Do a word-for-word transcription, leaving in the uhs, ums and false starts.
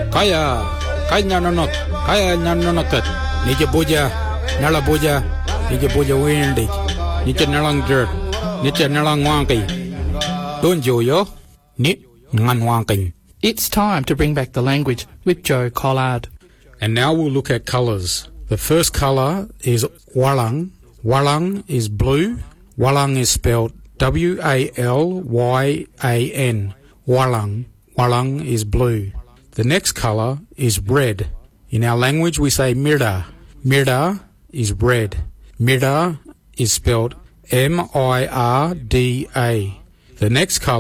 Kaya, kaya nanot, kaya nanonokat. Nije boja, nala boja, nije boja windig. Nije nalang dirt, nije nalang wangi. Don't you yo? Ni ngan wangi. It's time to bring back the language with Joe Collard. And now we'll look at colours. The first colour is walang. Walang is blue. Walang is spelled W A L Y A N. Walang. Walang is blue. The next colour is red. In our language we say mirda. Mirda is red. Mirda is spelled M I R D A. The next colour